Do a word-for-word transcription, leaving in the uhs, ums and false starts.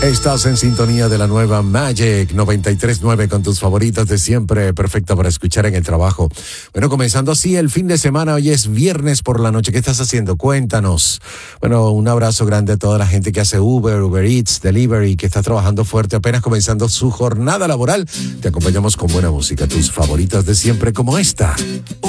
Estás en sintonía de la nueva Magic noventa y tres punto nueve con tus favoritas de siempre, perfecta para escuchar en el trabajo. Bueno, comenzando así el fin de semana, hoy es viernes por la noche. ¿Qué estás haciendo? Cuéntanos. Bueno, un abrazo grande a toda la gente que hace Uber, Uber Eats, Delivery, que está trabajando fuerte, apenas comenzando su jornada laboral. Te acompañamos con buena música, tus favoritas de siempre como esta.